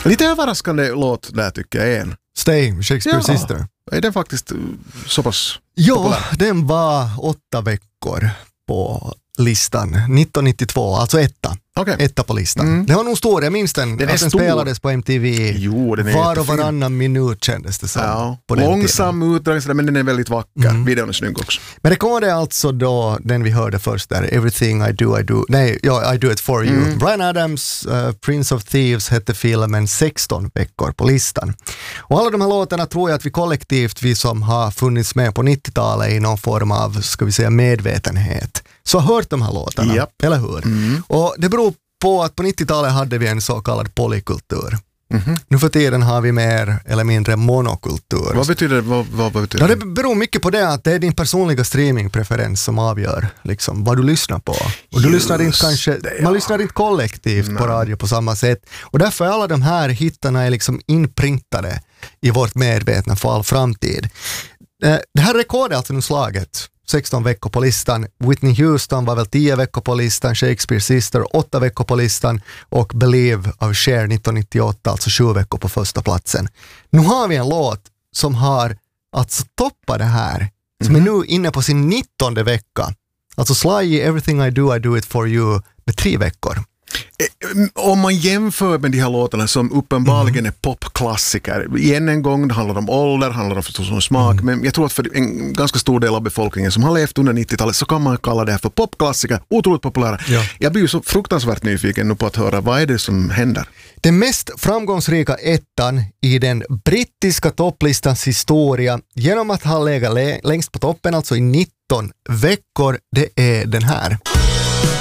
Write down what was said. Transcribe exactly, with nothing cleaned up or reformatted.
Lite överraskande låt där tycker jag är en. Stay, Shakespeare ja. Sister. Är den faktiskt så pass Ja, populär? den var åtta veckor på listan. nittonhundranittiotvå, alltså etta. Okay. Etta på listan. Mm. Det var nog stor, jag minns den. Den är att den stor. spelades på M T V. Jo, den är var och jättefin. varannan minut kändes det som. Ja. På den Långsam utdrag, men den är väldigt vacker. Mm. Videon är snygg också. Men det kommer det alltså då, den vi hörde först där, Everything I Do, I Do, nej, ja, I Do It For You. Mm. Bryan Adams, uh, Prince of Thieves hette filmen, sexton veckor på listan. Och alla de här låtarna tror jag att vi kollektivt, vi som har funnits med på nittiotalet i någon form av, ska vi säga, medvetenhet, så har hört de här låtarna, Japp. eller hur? Mm. Och det beror på att på nittiotalet hade vi en så kallad polykultur. Mm-hmm. Nu för tiden har vi mer eller mindre monokultur. Vad betyder det? Vad, vad, vad betyder Ja, det? det beror mycket på det att det är din personliga streamingpreferens som avgör liksom, vad du lyssnar på. Och du Just lyssnar inte kanske, det, ja. man lyssnar inte kollektivt Nej. på radio på samma sätt. Och därför är alla de här hittarna är liksom inprintade i vårt medvetna för all framtid. Eh, Det här rekordet är alltså nu slaget. sexton veckor på listan. Whitney Houston var väl tio veckor på listan. Shakespeare Sister åtta veckor på listan. Och Believe av Cher nittonhundranittioåtta, alltså sju veckor på första platsen. Nu har vi en låt som har alltså toppat det här. Som Mm. är nu inne på sin nittonde vecka. Alltså Sly, Everything I Do, I Do It For You med tre veckor. Om man jämför med de här låtarna som uppenbarligen är popklassiker, igen en gång, det handlar om ålder, det handlar om förstås om smak, mm. men jag tror att för en ganska stor del av befolkningen som har levt under nittiotalet så kan man kalla det här för popklassiker, otroligt populära. Ja. Jag blir ju så fruktansvärt nyfiken nu på att höra, vad är det som händer? Den mest framgångsrika ettan i den brittiska topplistans historia genom att ha legat lä- längst på toppen, alltså i nitton veckor, det är den här.